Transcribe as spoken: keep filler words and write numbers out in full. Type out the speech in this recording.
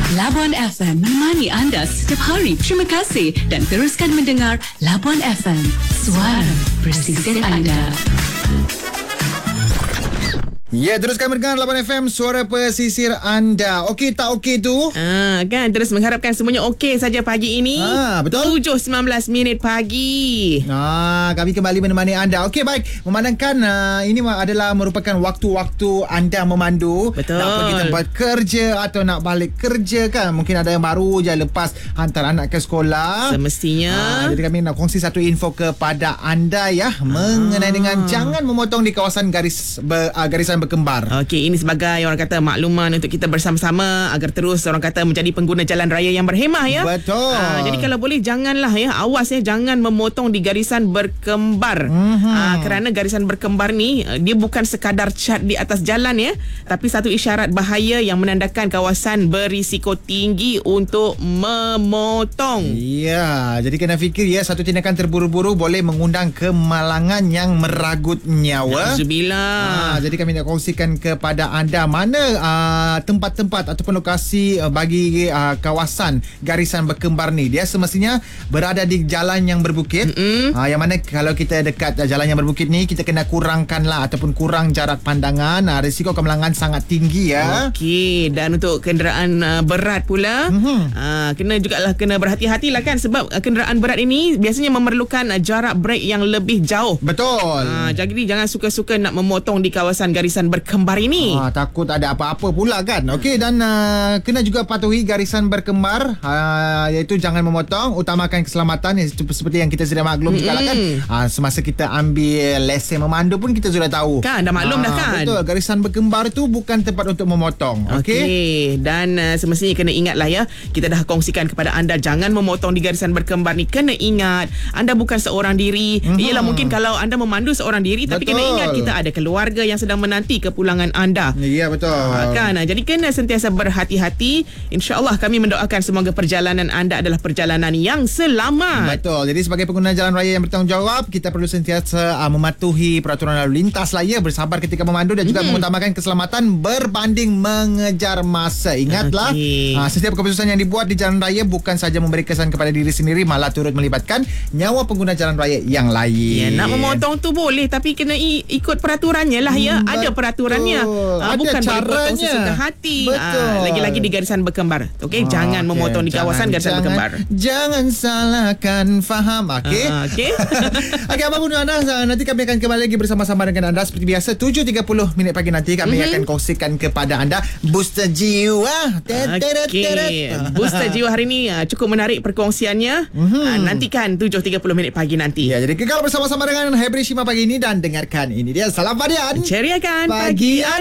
Labuan F M menemani anda setiap hari. Terima kasih dan teruskan mendengar Labuan F M, suara pesisir anda. Ya, teruskan mendengar Labuan F M, suara pesisir anda. Okey tak okey tu? Ah, kan terus mengharapkan semuanya okey saja pagi ini. Ah, betul. tujuh sembilan belas minit pagi. Ah, kami kembali menemani anda. Okey, baik. Memandangkan uh, ini adalah merupakan waktu-waktu anda memandu. Betul. Nak pergi tempat kerja atau nak balik kerja kan. Mungkin ada yang baru je lepas hantar anak ke sekolah. Semestinya. Ah, jadi kami nak kongsi satu info kepada anda ya. Mengenai dengan jangan memotong di kawasan garis ber, uh, garisan berkembar. Okey, ini sebagai orang kata makluman untuk kita bersama-sama agar terus orang kata menjadi pengguna jalan raya yang berhemah ya. Betul. Aa, jadi kalau boleh janganlah ya, awas ya, jangan memotong di garisan berkembar. Mm-hmm. Aa, kerana garisan berkembar ni dia bukan sekadar cat di atas jalan ya, tapi satu isyarat bahaya yang menandakan kawasan berisiko tinggi untuk memotong. Ya, jadi kena fikir ya, satu tindakan terburu-buru boleh mengundang kemalangan yang meragut nyawa. Alhamdulillah. Ah, jadi kami nak kongsikan kepada anda mana uh, tempat-tempat ataupun lokasi uh, bagi uh, kawasan garisan berkembar ni. Dia semestinya berada di jalan yang berbukit. Mm-hmm. Uh, yang mana kalau kita dekat uh, jalan yang berbukit ni, kita kena kurangkanlah ataupun kurang jarak pandangan. Uh, risiko kemalangan sangat tinggi ya. Okey, dan untuk kenderaan uh, berat pula, mm-hmm. uh, kena jugalah kena berhati-hatilah kan, sebab uh, kenderaan berat ini biasanya memerlukan uh, jarak brake yang lebih jauh. Betul. Uh, jadi jangan suka-suka nak memotong di kawasan garisan berkembar ini. Ah, takut ada apa-apa pula kan. Okey, dan uh, kena juga patuhi garisan berkembar, uh, iaitu jangan memotong, utamakan keselamatan seperti yang kita sudah maklum mm-hmm. juga lah kan. Uh, semasa kita ambil lesen memandu pun kita sudah tahu. Kan dah maklum uh, dah kan. Betul, garisan berkembar tu bukan tempat untuk memotong. Okey. Okay. Dan uh, semestinya kena ingatlah ya, kita dah kongsikan kepada anda jangan memotong di garisan berkembar ni. Kena ingat anda bukan seorang diri. Mm-hmm. Iyalah mungkin kalau anda memandu seorang diri, tapi betul. Kena ingat kita ada keluarga yang sedang menanti kepulangan anda. Ya, betul. Ha, kan? Jadi kena sentiasa berhati-hati. InsyaAllah kami mendoakan semoga perjalanan anda adalah perjalanan yang selamat. Betul. Jadi sebagai pengguna jalan raya yang bertanggungjawab, kita perlu sentiasa uh, mematuhi peraturan lalu lintas lah ya, bersabar ketika memandu dan juga hmm. mengutamakan keselamatan berbanding mengejar masa. Ingatlah, okay. uh, setiap keputusan yang dibuat di jalan raya bukan saja memberi kesan kepada diri sendiri, malah turut melibatkan nyawa pengguna jalan raya yang lain. Ya, nak memotong tu boleh, tapi kena i- ikut peraturannya lah ya. Hmm, ada peraturannya. Uh, ada bukan caranya. potong sesuka hati. Betul. Uh, lagi-lagi di garisan berkembar. Okey, oh, jangan okay. memotong di kawasan jangan, garisan jangan, berkembar. Jangan salahkan faham. Okey. Uh, Okey. Okey, apapun anda, nanti kami akan kembali lagi bersama-sama dengan anda seperti biasa tujuh tiga puluh minit pagi nanti kami mm-hmm. akan kongsikan kepada anda booster jiwa. Okey. Booster jiwa hari ini uh, cukup menarik perkongsiannya. Mm-hmm. Uh, nantikan tujuh tiga puluh minit pagi nanti. Ya, jadi kekal bersama-sama dengan Hebri Shima pagi ini dan dengarkan ini dia Salam Fadian. Ceriakan pagi. Pagi